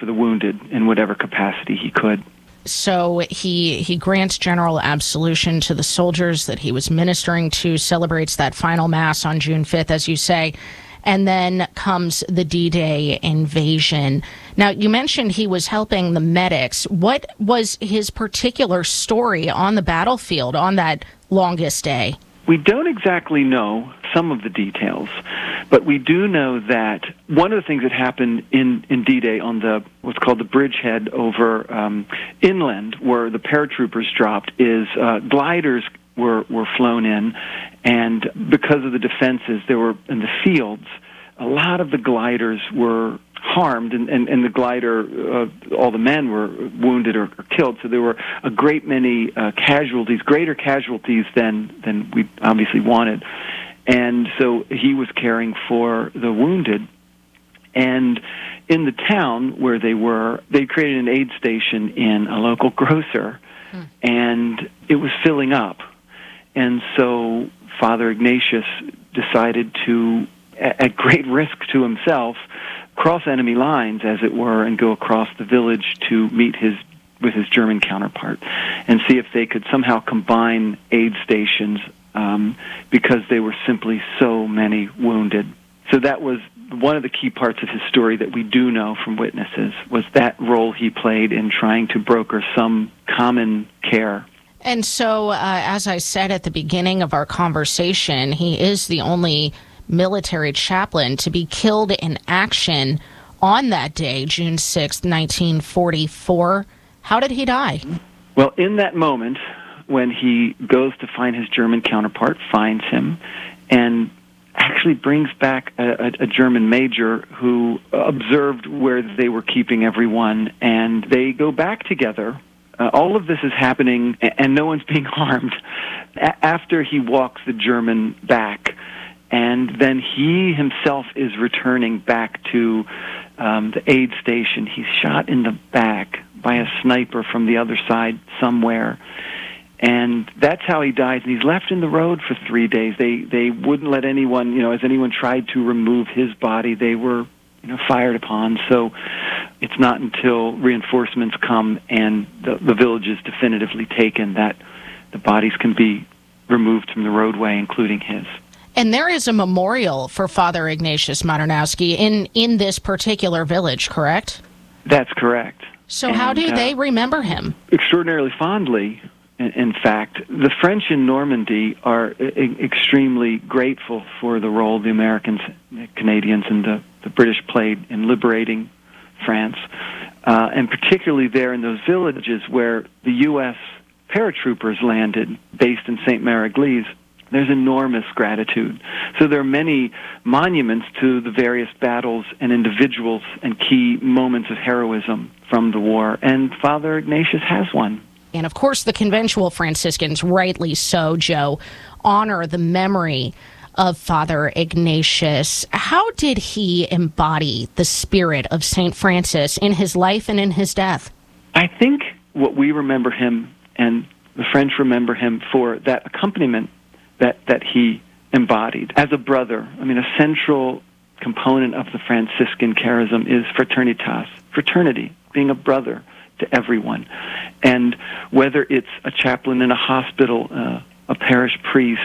for the wounded in whatever capacity he could. So he grants general absolution to the soldiers that he was ministering to, celebrates that final mass on June 5th, as you say, and then comes the D-Day invasion. Now, you mentioned he was helping the medics. What was his particular story on the battlefield on that longest day? We don't exactly know some of the details, but we do know that one of the things that happened in D-Day on what's called the bridgehead over inland, where the paratroopers dropped, is gliders were flown in, and because of the defenses there were in the fields, a lot of the gliders were harmed, and the glider, all the men were wounded or killed. So there were a great many casualties, greater casualties than we obviously wanted. And so he was caring for the wounded. And in the town where they were, they created an aid station in a local grocer, and it was filling up. And so Father Ignatius decided to, at great risk to himself, cross enemy lines, as it were, and go across the village to meet with his German counterpart and see if they could somehow combine aid stations because there were simply so many wounded. So that was one of the key parts of his story that we do know from witnesses, was that role he played in trying to broker some common care. And so, as I said at the beginning of our conversation, he is the only military chaplain to be killed in action on that day, June 6, 1944. How did he die? Well, in that moment, when he goes to find his German counterpart, finds him, and actually brings back a German major who observed where they were keeping everyone, and they go back together. All of this is happening, and no one's being harmed. After he walks the German back, and then he himself is returning back to the aid station. He's shot in the back by a sniper from the other side somewhere. And that's how he dies. And he's left in the road for 3 days. They wouldn't let anyone, as anyone tried to remove his body, they were, fired upon. So it's not until reinforcements come and the village is definitively taken that the bodies can be removed from the roadway, including his. And there is a memorial for Father Ignatius Mardynowski in this particular village, correct? That's correct. So how do they remember him? Extraordinarily fondly, in fact. The French in Normandy are extremely grateful for the role the Americans, Canadians, and the British played in liberating France, and particularly there in those villages where the U.S. paratroopers landed, based in St. Mary-Église. There's enormous gratitude. So there are many monuments to the various battles and individuals and key moments of heroism from the war, and Father Ignatius has one. And of course, the conventual Franciscans, rightly so, Joe, honor the memory of Father Ignatius. How did he embody the spirit of St. Francis in his life and in his death? I think what we remember him, and the French remember him for, that accompaniment that he embodied as a brother. I mean, a central component of the Franciscan charism is fraternitas, fraternity, being a brother to everyone. And whether it's a chaplain in a hospital, a parish priest,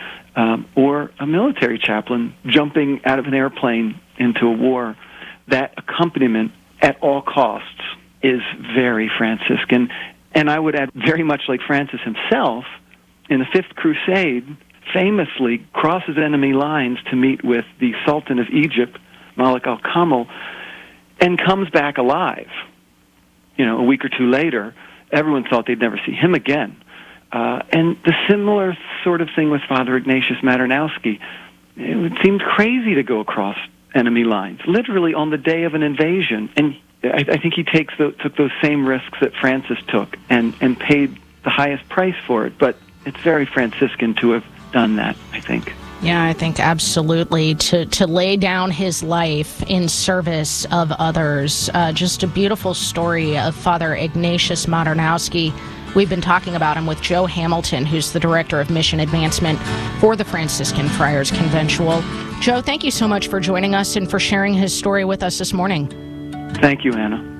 or a military chaplain jumping out of an airplane into a war, that accompaniment at all costs is very Franciscan. And I would add, very much like Francis himself, in the Fifth Crusade, famously crosses enemy lines to meet with the Sultan of Egypt, Malik al-Kamil, and comes back alive. A week or two later, everyone thought they'd never see him again. And the similar sort of thing with Father Ignatius Mardynowski. It seemed crazy to go across enemy lines, literally on the day of an invasion. And I think he took those same risks that Francis took and paid the highest price for it. But it's very Franciscan to have done that, I think. Yeah, I think absolutely. To lay down his life in service of others. Just a beautiful story of Father Ignatius Mardynowski. We've been talking about him with Joe Hamilton, who's the Director of Mission Advancement for the Franciscan Friars Conventual. Joe, thank you so much for joining us and for sharing his story with us this morning. Thank you, Anna.